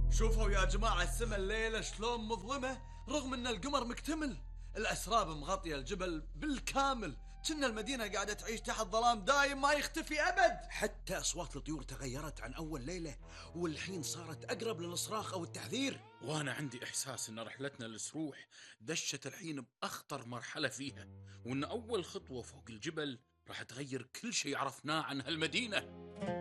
شوفوا يا جماعة السما الليلة شلون مظلمة رغم ان القمر مكتمل. الأسراب مغطية الجبل بالكامل، كنا المدينة قاعدة تعيش تحت ظلام دايم ما يختفي أبد. حتى أصوات الطيور تغيرت عن أول ليلة، والحين صارت أقرب للصراخ أو التحذير. وأنا عندي إحساس إن رحلتنا للسروح دشت الحين بأخطر مرحلة فيها، وإن أول خطوة فوق الجبل راح تغير كل شيء عرفناه عن هالمدينة.